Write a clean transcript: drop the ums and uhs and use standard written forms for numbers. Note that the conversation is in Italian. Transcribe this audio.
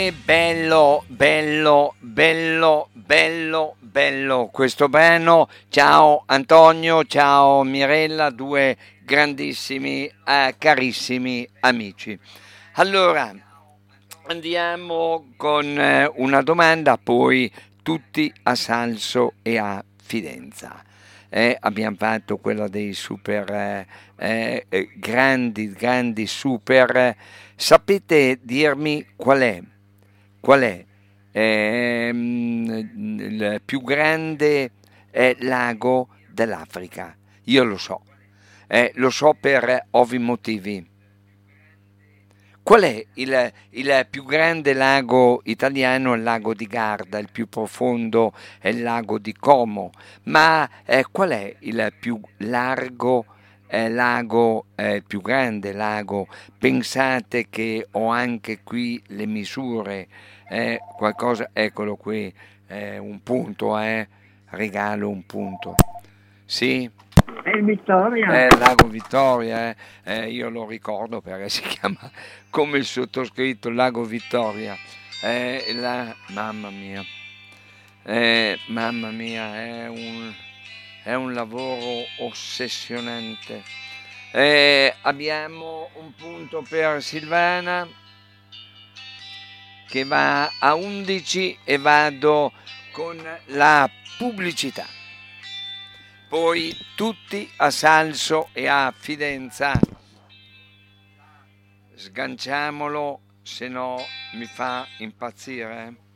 bello, bello, bello, bello, bello questo brano. Ciao Antonio, ciao Mirella, due grandissimi, carissimi amici. Allora, andiamo con una domanda, poi tutti a Salso e a Fidenza. Abbiamo fatto quella dei super grandi, grandi super. Sapete dirmi qual è il più grande lago dell'Africa? Io lo so per ovvi motivi. Qual è il più grande lago italiano? Il lago di Garda, il più profondo è il lago di Como, ma qual è il più largo lago, il più grande lago? Pensate che ho anche qui le misure, qualcosa, eccolo qui, un punto, regalo un punto. Sì? È il Vittoria. Il lago Vittoria, io lo ricordo perché si chiama come il sottoscritto Lago Vittoria. Mamma mia, è un lavoro ossessionante. Abbiamo un punto per Silvana che va a 11 e vado con la pubblicità. Poi tutti a Salso e a Fidenza. Sganciamolo, se no mi fa impazzire.